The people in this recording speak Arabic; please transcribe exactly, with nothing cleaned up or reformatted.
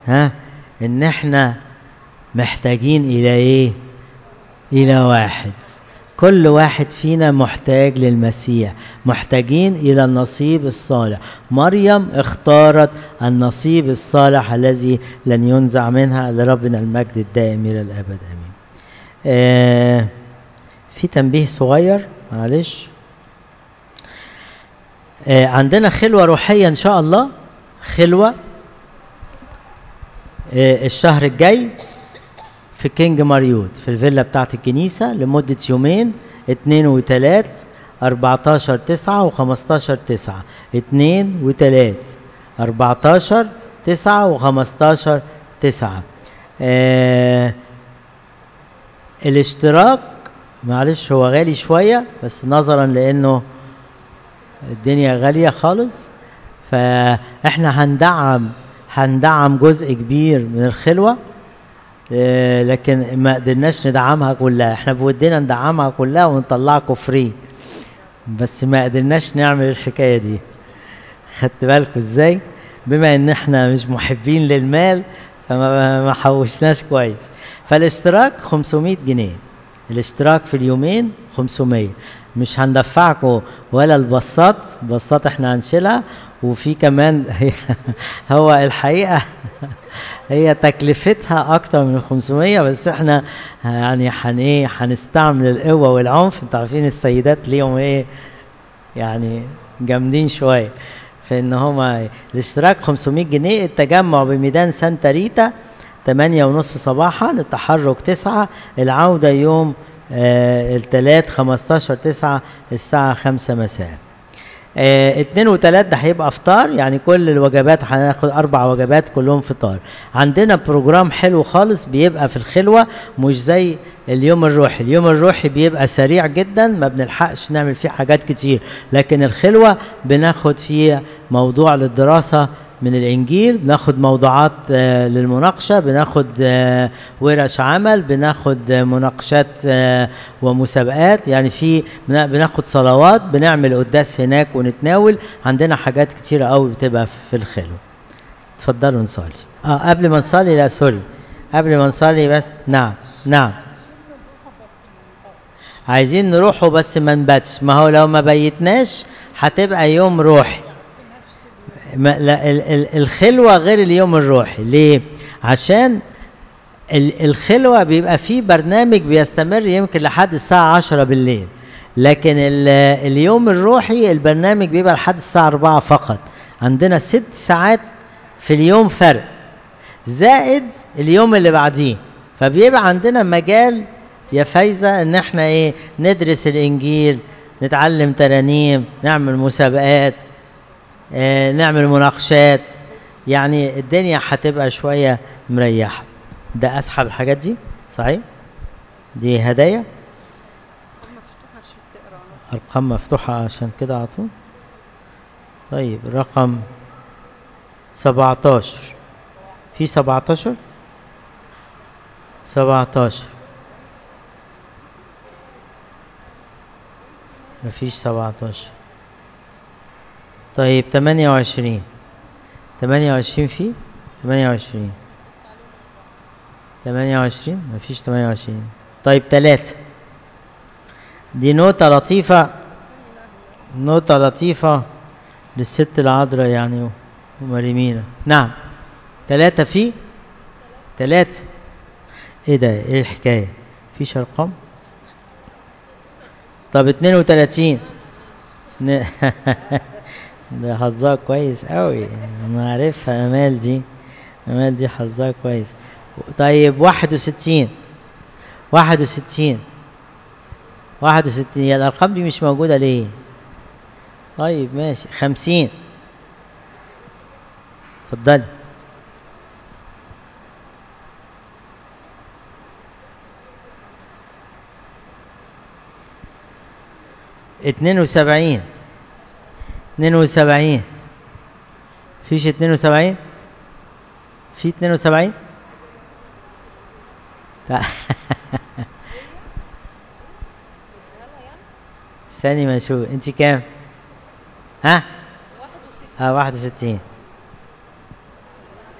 ها ان احنا محتاجين الى ايه؟ الى واحد. كل واحد فينا محتاج للمسيح، محتاجين الى النصيب الصالح. مريم اختارت النصيب الصالح الذي لن ينزع منها، لربنا المجد الدائم الى الابد امين. آه في تنبيه صغير معلش. آه عندنا خلوة روحية ان شاء الله، خلوة آه الشهر الجاي في كينج ماريوت في الفيلا بتاعت الكنيسة لمدة يومين، اتنين وتلات اربعتاشر تسعة وخمستاشر تسعة، اتنين وتلات اربعتاشر تسعة وخمستاشر تسعة. آه الاشتراك معلش هو غالي شوية، بس نظرا لانه الدنيا غالية خالص، فاحنا هندعم هندعم جزء كبير من الخلوة، آه لكن ما قدرناش ندعمها كلها. احنا بودنا ندعمها كلها ونطلعكم فري، بس ما قدرناش نعمل الحكاية دي. خدت بالكم ازاي؟ بما ان احنا مش محبين للمال فما ما حوشناش كويس. فالاشتراك خمسمية جنيه، الاشتراك في اليومين خمسمية. مش هندفعكم ولا البصات، البصات احنا هنشيلها. وفي كمان هي هو الحقيقة هي تكلفتها اكتر من خمسمية، بس احنا يعني هن ايه هنستعمل القوة والعنف. انتوا عارفين السيدات ليهم ايه يعني جامدين شوية، فان هما الاشتراك خمسمية جنيه. التجمع بميدان سانتا ريتا تمانية ونص صباحا، التحرك تسعة، العودة يوم آه التلات خمستاشر تسعة الساعة خمسة مساء. آه اتنين وتلات ده هيبقى افطار، يعني كل الوجبات هناخد اربع وجبات كلهم فطار. عندنا بروجرام حلو خالص بيبقى في الخلوة، مش زي اليوم الروحي. اليوم الروحي بيبقى سريع جدا، ما بنلحقش نعمل فيه حاجات كتير، لكن الخلوة بناخد فيه موضوع للدراسة من الانجيل، بناخد موضوعات آه للمناقشه، بناخد آه ورش عمل، بناخد آه مناقشات آه ومسابقات، يعني في بناخد صلوات، بنعمل قداس هناك ونتناول. عندنا حاجات كتيره قوي بتبقى في الخلوه. اتفضلوا نصلي. اه قبل ما نصلي، لا سوري، قبل ما نصلي بس. نعم نعم عايزين نروحوا بس ما نباتش. ما هو لو ما بيتناش هتبقى يوم روحي. ما لا ال ال الخلوة غير اليوم الروحي. ليه؟ عشان ال الخلوة بيبقى فيه برنامج بيستمر يمكن لحد الساعة عشرة بالليل، لكن اليوم الروحي البرنامج بيبقى لحد الساعة أربعة فقط. عندنا ست ساعات في اليوم فرق، زائد اليوم اللي بعديه، فبيبقى عندنا مجال يا فايزة ان احنا ايه ندرس الانجيل، نتعلم ترانيم، نعمل مسابقات، آه نعمل مناقشات. يعني الدنيا هتبقى شوية مريحة. ده اسحب الحاجات دي صحيح؟ دي هدايا، ارقام مفتوحة عشان كده على طول. طيب رقم سبعتاشر، في سبعتاشر سبعتاشر مفيش سبعتاشر. طيب تمانية وعشرين، تمانية وعشرين في تمانية وعشرين تمانية وعشرين مفيش تمانية وعشرين. طيب تلاتة، دي نوتة لطيفة، نوتة لطيفة للست العذراء يعني ومريمينا. نعم تلاتة في تلاتة. ايه ده؟ ايه الحكاية؟ مفيش ارقام؟ طب اتنين وتلاتين ده حظها كويس قوي، انا عارفها امال دي، امال دي حظها كويس. طيب واحد وستين، واحد وستين واحد وستين. يا الارقام دي مش موجودة ليه؟ طيب ماشي. خمسين، اتفضلي. اتنين وسبعين، اتنين وسبعين فيش اتنين وسبعين؟ في اتنين وسبعين؟ استني ما نشوف انت كام؟ ها؟ اه واحد وستين.